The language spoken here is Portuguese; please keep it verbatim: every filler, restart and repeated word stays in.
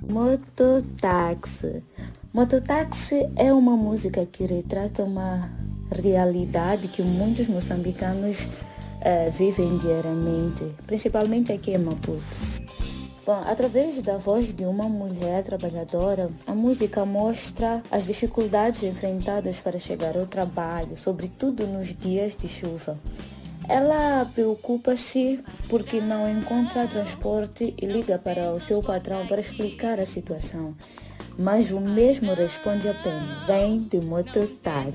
Mototáxi. Mototáxi é uma música que retrata uma realidade que muitos moçambicanos eh, vivem diariamente, principalmente aqui em Maputo. Bom, através da voz de uma mulher trabalhadora, a música mostra as dificuldades enfrentadas para chegar ao trabalho, sobretudo nos dias de chuva. Ela preocupa-se porque não encontra transporte e liga para o seu patrão para explicar a situação. Mas o mesmo responde apenas: vem de mototáxi.